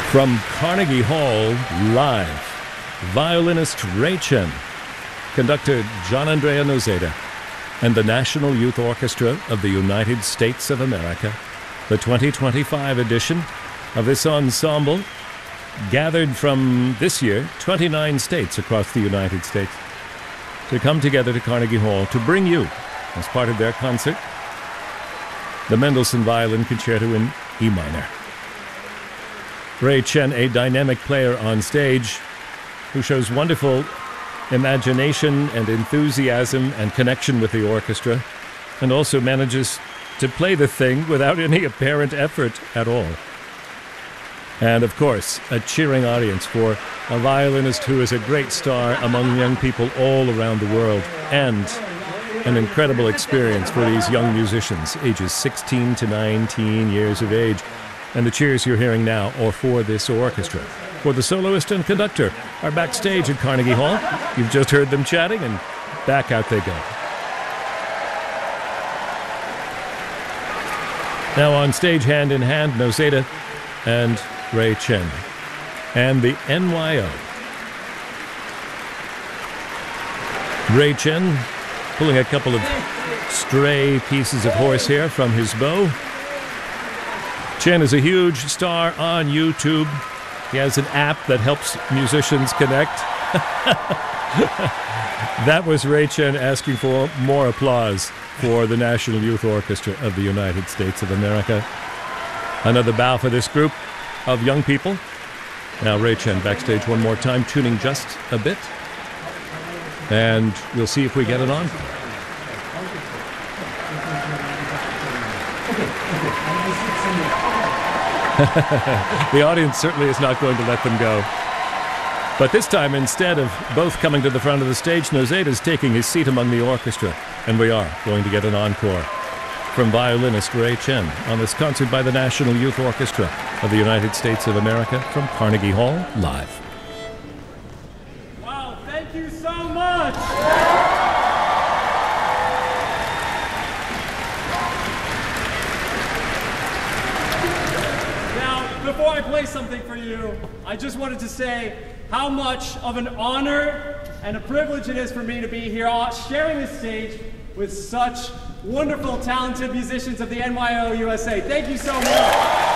From Carnegie Hall, live, violinist Ray Chen, conductor Gianandrea Noseda, and the National Youth Orchestra of the United States of America, the 2025 edition of this ensemble, gathered from this year 29 states across the United States, to come together to Carnegie Hall to bring you, as part of their concert, the Mendelssohn Violin Concerto in E minor. Ray Chen, a dynamic player on stage who shows wonderful imagination and enthusiasm and connection with the orchestra, and also manages to play the thing without any apparent effort at all. And of course, a cheering audience for a violinist who is a great star among young people all around the world, and an incredible experience for these young musicians, ages 16 to 19 years of age. And the cheers you're hearing now are for this orchestra. For the soloist and conductor are backstage at Carnegie Hall. You've just heard them chatting, and back out they go. Now on stage, hand in hand, Noseda and Ray Chen and the NYO. Ray Chen pulling a couple of stray pieces of horsehair from his bow. Chen is a huge star on YouTube. He has an app that helps musicians connect. That was Ray Chen asking for more applause for the National Youth Orchestra of the United States of America. Another bow for this group of young people. Now Ray Chen backstage one more time, tuning just a bit. And we'll see if we get it on. The audience certainly is not going to let them go. But this time, instead of both coming to the front of the stage, Noseda is taking his seat among the orchestra. And we are going to get an encore from violinist Ray Chen on this concert by the National Youth Orchestra of the United States of America from Carnegie Hall, live. Wow, thank you so much! Before I play something for you, I just wanted to say how much of an honor and a privilege it is for me to be here sharing this stage with such wonderful, talented musicians of the NYO USA. Thank you so much.